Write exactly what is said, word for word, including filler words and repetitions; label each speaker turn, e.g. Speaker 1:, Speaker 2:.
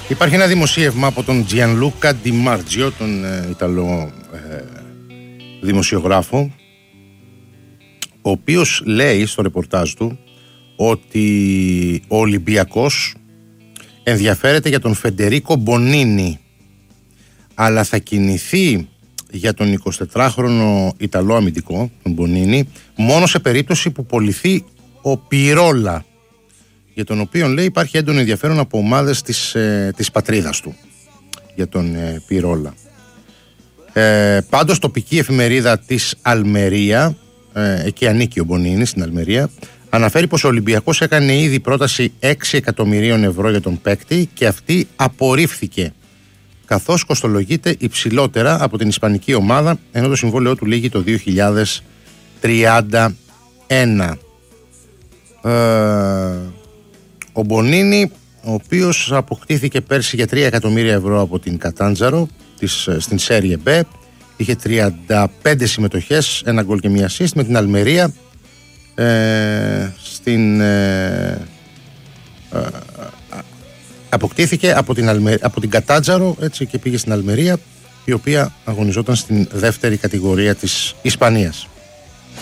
Speaker 1: Υπάρχει ένα δημοσίευμα από τον Gianluca Di Marzio, τον ε, Ιταλό ε, δημοσιογράφο, ο οποίος λέει στο ρεπορτάζ του ότι ο Ολυμπιακός ενδιαφέρεται για τον Φεντερίκο Μπονίνι, αλλά θα κινηθεί για τον εικοσιτετράχρονο Ιταλό αμυντικό, τον Μπονίνι, μόνο σε περίπτωση που πωληθεί ο Πιρόλα, για τον οποίο λέει υπάρχει έντονο ενδιαφέρον από ομάδες της, ε, της πατρίδας του για τον ε, Πιρόλα. Ε, πάντως τοπική εφημερίδα της Αλμερία, ε, εκεί ανήκει ο Μπονίνι στην Αλμερία, αναφέρει πως ο Ολυμπιακός έκανε ήδη πρόταση έξι εκατομμυρίων ευρώ για τον παίκτη και αυτή απορρίφθηκε, καθώς κοστολογείται υψηλότερα από την ισπανική ομάδα, ενώ το συμβόλαιό του λήγει το δύο χιλιάδες τριάντα ένα. Ε, ο Μπονίνι, ο οποίος αποκτήθηκε πέρσι για τρία εκατομμύρια ευρώ από την Κατάντζαρο της, στην Σέριε Μπ, είχε τριάντα πέντε συμμετοχές, ένα γκολ και μία assist με την Αλμερία. Ε, στην, ε, ε, αποκτήθηκε από την, Αλμε, από την Κατάντζαρο, έτσι, και πήγε στην Αλμερία, η οποία αγωνιζόταν στην δεύτερη κατηγορία της Ισπανίας.